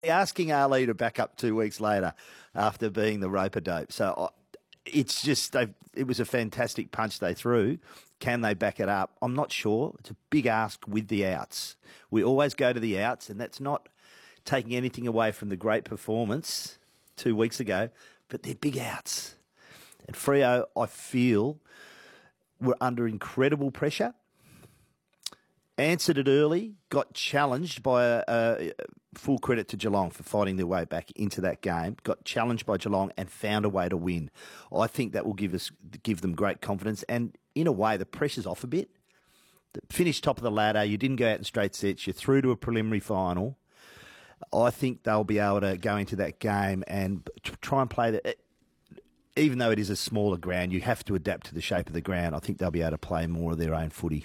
asking Ali to back up 2 weeks later after being the rope-a-dope. So it's just, it was a fantastic punch they threw. Can they back it up? I'm not sure. It's a big ask with the outs. We always go to the outs, and that's not taking anything away from the great performance 2 weeks ago, but they're big outs. And Freo, I feel, were under incredible pressure. Answered it early, got challenged by full credit to Geelong for fighting their way back into that game. Got challenged by Geelong and found a way to win. I think that will give them great confidence. And in a way, the pressure's off a bit. Finished top of the ladder. You didn't go out in straight sets. You're through to a preliminary final. I think they'll be able to go into that game and try and play the. Even though it is a smaller ground, you have to adapt to the shape of the ground. I think they'll be able to play more of their own footy.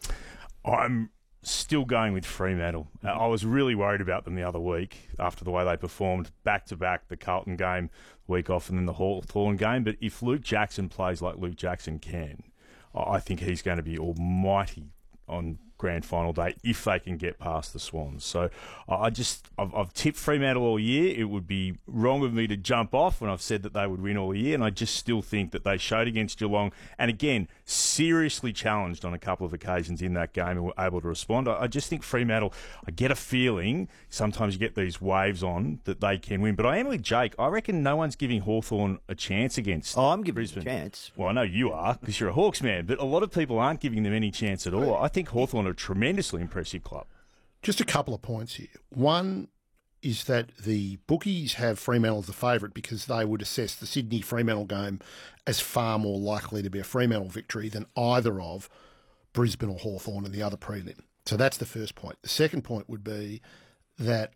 I'm still going with Fremantle. I was really worried about them the other week after the way they performed back-to-back, the Carlton game, week off, and then the Hawthorn game. But if Luke Jackson plays like Luke Jackson can, I think he's going to be almighty on grand final day if they can get past the Swans. So I've tipped Fremantle all year. It would be wrong of me to jump off when I've said that they would win all year, and I just still think that they showed against Geelong, and again, seriously challenged on a couple of occasions in that game and were able to respond. I just think Fremantle, I get a feeling, sometimes you get these waves on, that they can win. But I am with Jake. I reckon no one's giving Hawthorn a chance against I'm giving Brisbane. them a chance. Well, I know you are, because you're a Hawks man, but a lot of people aren't giving them any chance at all. I think Hawthorn are a tremendously impressive club. Just a couple of points here. One is that the bookies have Fremantle as the favourite because they would assess the Sydney Fremantle game as far more likely to be a Fremantle victory than either of Brisbane or Hawthorn in the other prelim. So that's the first point. The second point would be that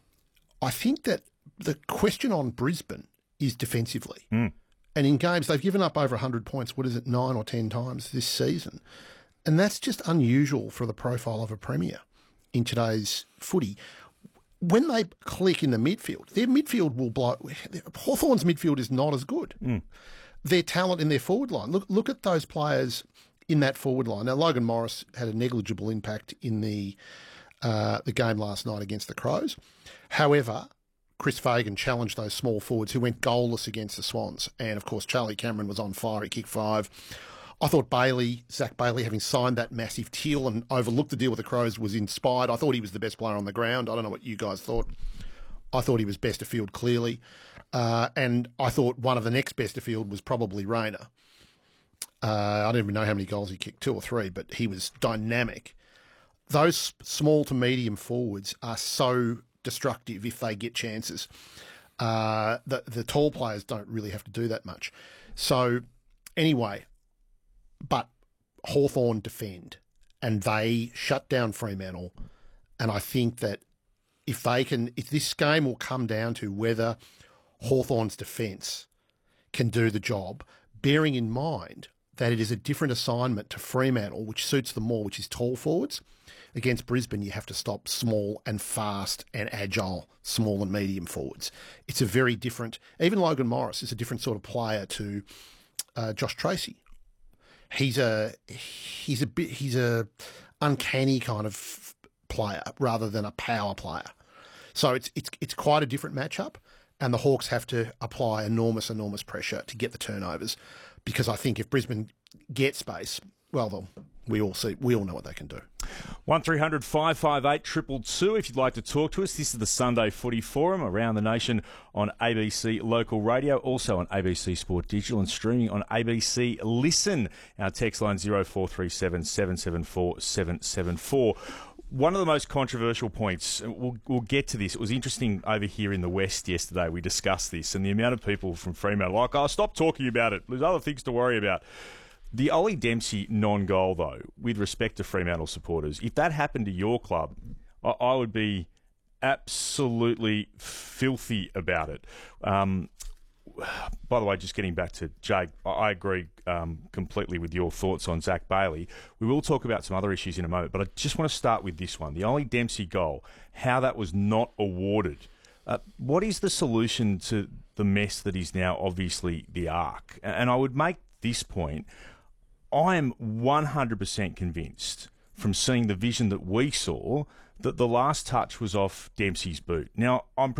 I think that the question on Brisbane is defensively. And in games, they've given up over 100 points, 9 or 10 times this season. And that's just unusual for the profile of a premier in today's footy. When they click in the midfield, their midfield will blow. Hawthorn's midfield is not as good. Their talent in their forward line. Look at those players in that forward line. Now, Logan Morris had a negligible impact in the game last night against the Crows. However, Chris Fagan challenged those small forwards who went goalless against the Swans. And, of course, Charlie Cameron was on fire. He kicked 5. I thought Zach Bailey, having signed that massive deal and overlooked the deal with the Crows, was inspired. I thought he was the best player on the ground. I don't know what you guys thought. I thought he was best afield clearly. And I thought one of the next best afield was probably Rayner. I don't even know how many goals he kicked, 2 or 3, but he was dynamic. Those small to medium forwards are so destructive if they get chances. The tall players don't really have to do that much. So anyway, but Hawthorn defend and they shut down Fremantle. And I think that if this game will come down to whether Hawthorn's defence can do the job, bearing in mind that it is a different assignment to Fremantle, which suits them more, which is tall forwards. Against Brisbane, you have to stop small and fast and agile, small and medium forwards. It's a very different. Even Logan Morris is a different sort of player to Josh Tracy. He's a uncanny kind of player rather than a power player. So it's quite a different matchup, and the Hawks have to apply enormous pressure to get the turnovers, because I think if Brisbane get space, well, we all know what they can do. 1300 558 222 if you'd like to talk to us. This is the Sunday Footy Forum around the nation on ABC Local Radio, also on ABC Sport Digital and streaming on ABC Listen. Our text line 0437 774 774. One of the most controversial points, we'll get to this. It was interesting over here in the West yesterday. We discussed this, and the amount of people from Fremantle like, "Oh, stop talking about it. There's other things to worry about." The Ollie Dempsey non-goal, though, with respect to Fremantle supporters, if that happened to your club, I would be absolutely filthy about it. By the way, just getting back to Jake, I agree completely with your thoughts on Zach Bailey. We will talk about some other issues in a moment, but I just want to start with this one. The Ollie Dempsey goal, how that was not awarded. What is the solution to the mess that is now obviously the Arc? And I would make this point. I am 100% convinced from seeing the vision that we saw the last touch was off Dempsey's boot. Now, I'm